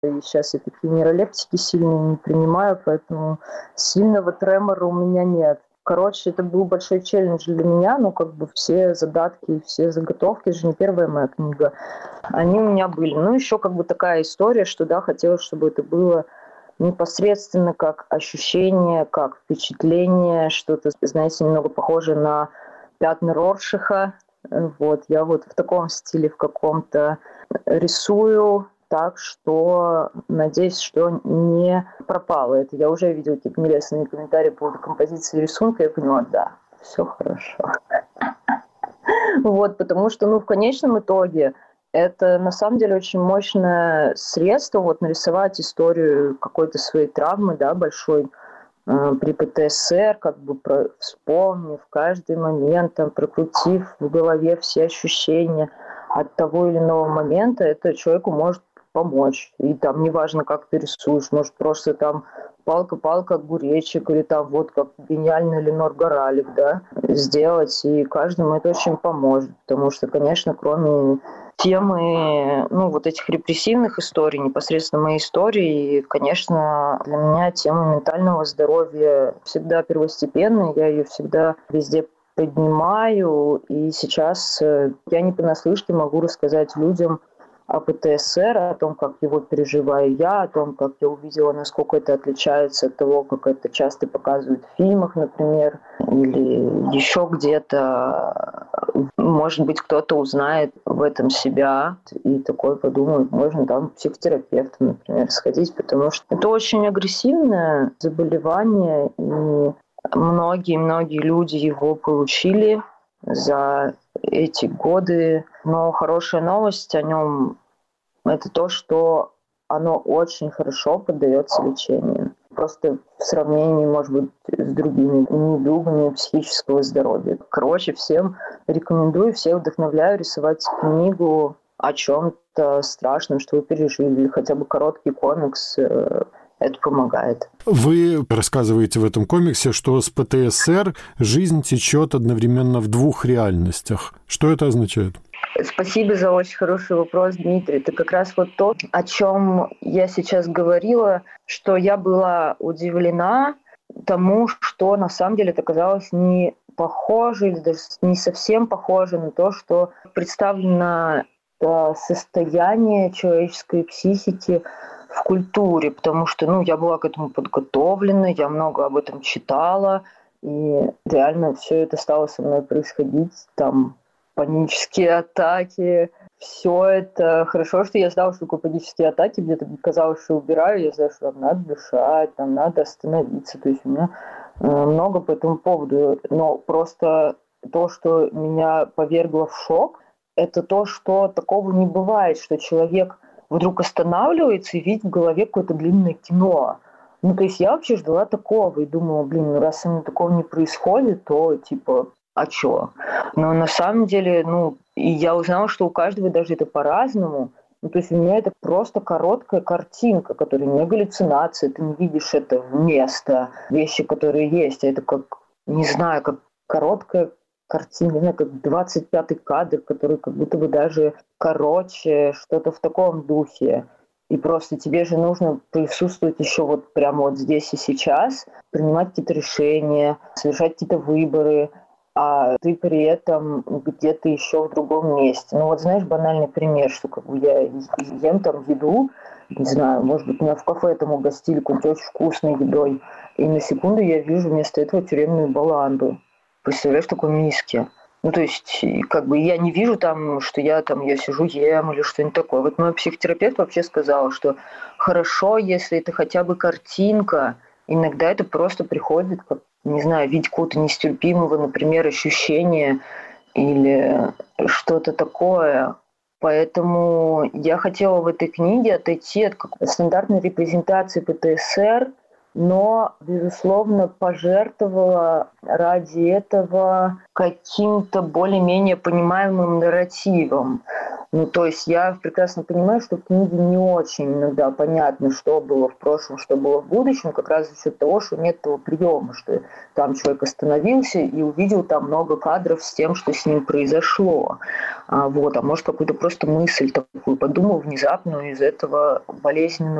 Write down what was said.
И сейчас я такие нейролептики сильно не принимаю, поэтому сильного тремора у меня нет. Короче, это был большой челлендж для меня, но как бы все задатки, все заготовки, это же не первая моя книга, они у меня были. Ну, еще как бы такая история, что, да, хотелось, чтобы это было непосредственно как ощущение, как впечатление, что-то, знаете, немного похоже на пятна Роршаха. Вот, я вот в таком стиле в каком-то рисую, так что надеюсь, что не пропало это. Я уже видела какие-то нелестные комментарии по поводу композиции рисунка, я поняла, да, все хорошо. Вот, потому что, ну, в конечном итоге это на самом деле очень мощное средство вот нарисовать историю какой-то своей травмы, да, большой при ПТСР, как бы вспомнив каждый момент, там, прокрутив в голове все ощущения от того или иного момента, это человеку может помочь. И там неважно, как ты рисуешь, может просто там палка-палка огуречек или там вот как гениальный Ленор Горалик, да, сделать, и каждому это очень поможет, потому что, конечно, кроме темы, ну, вот этих репрессивных историй, непосредственно моей истории, конечно, для меня тема ментального здоровья всегда первостепенная, я ее всегда везде поднимаю, и сейчас я не понаслышке могу рассказать людям о ПТСР, о том, как его переживаю я, о том, как я увидела, насколько это отличается от того, как это часто показывают в фильмах, например, или еще где-то. Может быть, кто-то узнает в этом себя и такой подумает, можно там к психотерапевту, например, сходить, потому что это очень агрессивное заболевание, и многие люди его получили за эти годы. Но хорошая новость о нем – это то, что оно очень хорошо поддается лечению. Просто в сравнении, может быть, с другими недугами психического здоровья. Короче, всем рекомендую, всех вдохновляю рисовать книгу о чем-то страшном, что вы пережили, или хотя бы короткий комикс. Это помогает. Вы рассказываете в этом комиксе, что с ПТСР жизнь течет одновременно в двух реальностях. Что это означает? Спасибо за очень хороший вопрос, Дмитрий. Это как раз вот то, о чем я сейчас говорила, что я была удивлена тому, что на самом деле это казалось не похоже или даже не совсем похоже на то, что представлено состояние человеческой психики в культуре, потому что, ну, я была к этому подготовлена, я много об этом читала, и реально все это стало со мной происходить, там, панические атаки, все это. Хорошо, что я знала, что такое панические атаки, где-то казалось, что убираю, я знаю, что там надо дышать, там надо остановиться, то есть у меня много по этому поводу, но просто то, что меня повергло в шок, это то, что такого не бывает, что человек вдруг останавливается и видит в голове какое-то длинное кино. Ну, то есть я вообще ждала такого и думала, блин, ну раз со мной такого не происходит, то типа, а чё? Но на самом деле, ну, и я узнала, что у каждого даже это по-разному. Ну, то есть у меня это просто короткая картинка, которая не галлюцинация, ты не видишь это место, вещи, которые есть, а это как, не знаю, как короткая картина, не знаю, как 25-й кадр, который как будто бы даже короче, что-то в таком духе. И просто тебе же нужно присутствовать еще вот прямо вот здесь и сейчас, принимать какие-то решения, совершать какие-то выборы, а ты при этом где-то еще в другом месте. Ну вот знаешь, банальный пример, что как бы я ем там еду, не знаю, может быть, меня в кафе там угостили какой-то очень вкусной едой, и на секунду я вижу вместо этого тюремную баланду. Представляешь, в такой миске. Ну, то есть, как бы я не вижу там, что я сижу, ем или что-нибудь такое. Вот мой психотерапевт вообще сказал, что хорошо, если это хотя бы картинка, иногда это просто приходит, как, не знаю, в виде какого-то нестерпимого, например, ощущения или что-то такое. Поэтому я хотела в этой книге отойти от стандартной репрезентации ПТСР но, безусловно, пожертвовала ради этого каким-то более-менее понимаемым нарративом. Ну, то есть я прекрасно понимаю, что в книге не очень иногда понятно, что было в прошлом, что было в будущем, как раз за счет того, что нет этого приема, что там человек остановился и увидел там много кадров с тем, что с ним произошло. А может, какую-то просто мысль такую подумал внезапно из этого болезненного